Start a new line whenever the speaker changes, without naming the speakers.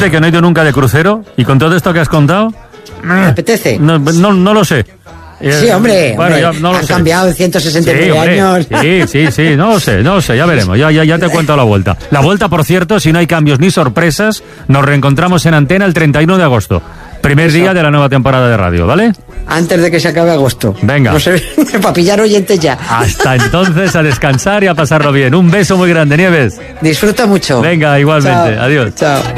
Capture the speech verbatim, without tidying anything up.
Fíjate que no he ido nunca de crucero y con todo esto que has contado...
¿Me apetece?
No, no, no lo sé.
Sí, hombre,
bueno,
hombre
ya no lo
han
sé.
cambiado en ciento sesenta y nueve
Sí, hombre,
años.
Sí, sí, sí, no lo sé, no lo sé, ya veremos, ya, ya, ya te cuento la vuelta. La vuelta, por cierto, si no hay cambios ni sorpresas, nos reencontramos en antena el treinta y uno de agosto. Primer
Eso.
día de la nueva temporada de radio, ¿vale?
Antes de que se acabe agosto.
Venga.
No sé, para pillar oyentes ya.
Hasta entonces, a descansar y a pasarlo bien. Un beso muy grande, Nieves.
Disfruta mucho.
Venga, igualmente.
Chao.
Adiós.
Chao.